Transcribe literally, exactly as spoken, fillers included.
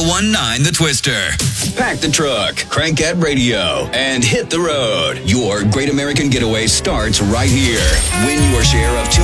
nineteen The Twister. Pack the truck, crank that radio, and hit the road. Your Great American Getaway starts right here. Win your share of two